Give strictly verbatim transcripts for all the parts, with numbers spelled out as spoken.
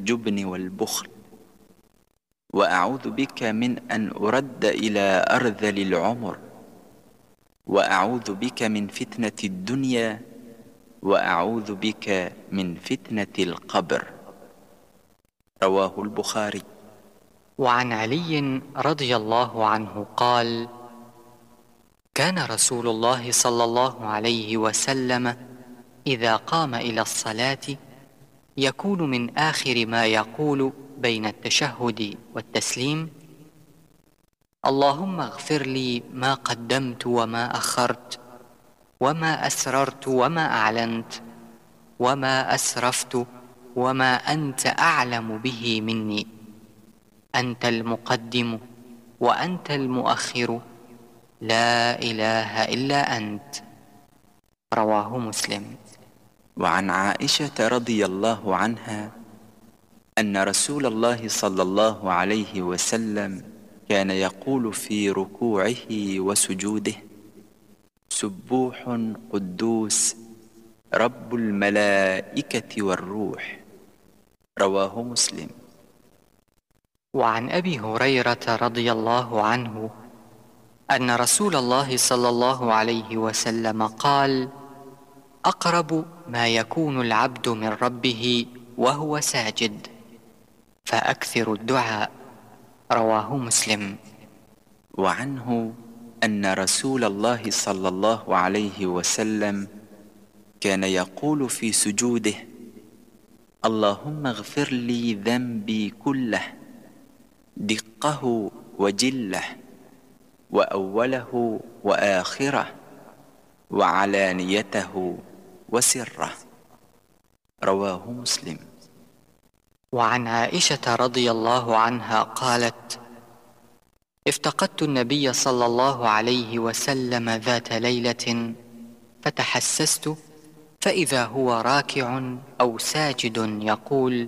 الجبن والبخل، وأعوذ بك من أن أرد إلى أرذل العمر، وأعوذ بك من فتنة الدنيا، وأعوذ بك من فتنة القبر. رواه البخاري. وعن علي رضي الله عنه قال: كان رسول الله صلى الله عليه وسلم إذا قام إلى الصلاة يكون من آخر ما يقول بين التشهد والتسليم: اللهم اغفر لي ما قدمت وما أخرت، وما أسررت وما أعلنت، وما أسرفت، وما أنت أعلم به مني، أنت المقدم وأنت المؤخر، لا إله إلا أنت. رواه مسلم. وعن عائشة رضي الله عنها أن رسول الله صلى الله عليه وسلم كان يقول في ركوعه وسجوده: سبوح قدوس رب الملائكة والروح. رواه مسلم. وعن أبي هريرة رضي الله عنه أن رسول الله صلى الله عليه وسلم قال: أقرب ما يكون العبد من ربه وهو ساجد، فأكثر الدعاء. رواه مسلم. وعنه أن رسول الله صلى الله عليه وسلم كان يقول في سجوده: اللهم اغفر لي ذنبي كله، دقه وجله، وأوله وآخره، وعلانيته وسره. رواه مسلم. وعن عائشة رضي الله عنها قالت: افتقدت النبي صلى الله عليه وسلم ذات ليلة فتحسست، فإذا هو راكع أو ساجد يقول: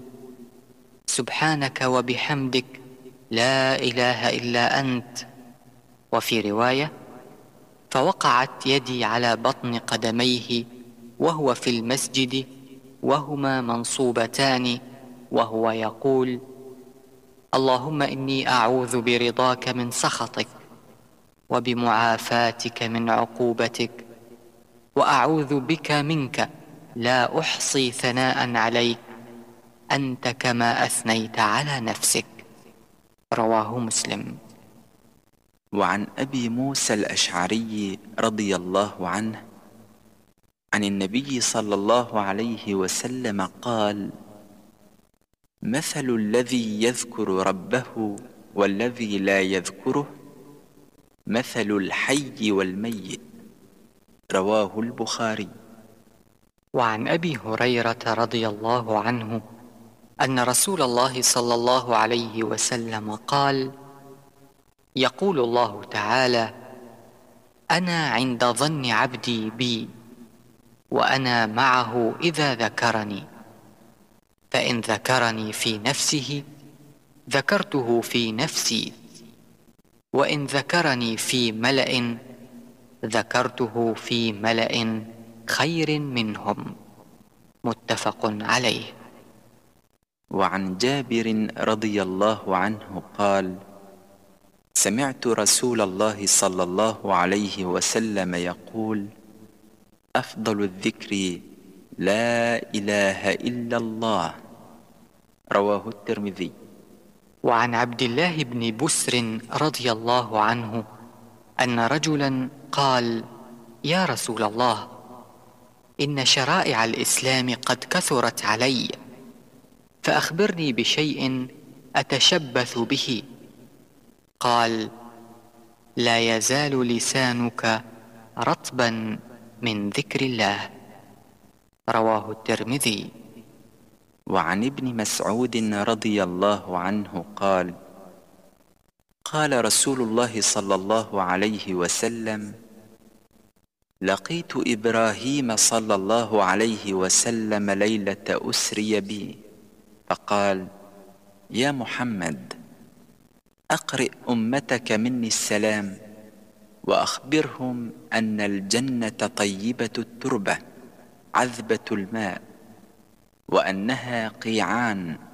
سبحانك وبحمدك، لا إله إلا أنت. وفي رواية: فوقعت يدي على بطن قدميه وهو في المسجد وهما منصوبتان، وهو يقول: اللهم إني أعوذ برضاك من سخطك، وبمعافاتك من عقوبتك، وأعوذ بك منك، لا أحصي ثناء عليك، أنت كما أثنيت على نفسك. رواه مسلم. وعن أبي موسى الأشعري رضي الله عنه عن النبي صلى الله عليه وسلم قال: مثل الذي يذكر ربه والذي لا يذكره مثل الحي والميت. رواه البخاري. وعن أبي هريرة رضي الله عنه أن رسول الله صلى الله عليه وسلم قال: يقول الله تعالى: أنا عند ظن عبدي بي، وأنا معه إذا ذكرني، فإن ذكرني في نفسه ذكرته في نفسي، وإن ذكرني في ملأ ذكرته في ملأ خير منهم. متفق عليه. وعن جابر رضي الله عنه قال: سمعت رسول الله صلى الله عليه وسلم يقول: أفضل الذكر لا إله إلا الله. رواه الترمذي. وعن عبد الله بن بسر رضي الله عنه أن رجلا قال: يا رسول الله، إن شرائع الإسلام قد كثرت علي، فأخبرني بشيء أتشبث به. قال: لا يزال لسانك رطبا من ذكر الله. رواه الترمذي. وعن ابن مسعود رضي الله عنه قال: قال رسول الله صلى الله عليه وسلم: لقيت إبراهيم صلى الله عليه وسلم ليلة أسري بي، فقال: يا محمد، أقرئ أمتك مني السلام، وأخبرهم أن الجنة طيبة التربة عذبة الماء، وأنها قيعان